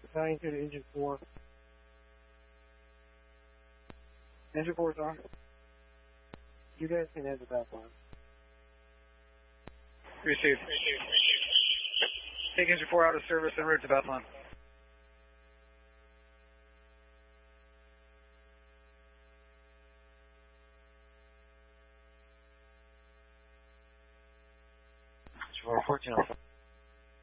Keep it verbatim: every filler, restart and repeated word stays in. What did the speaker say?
Battalion two to Engine four. Engine four is on. You guys can head to the back line. Received. Take Engine four out of service en route to Bethlehem. fourteen oh five.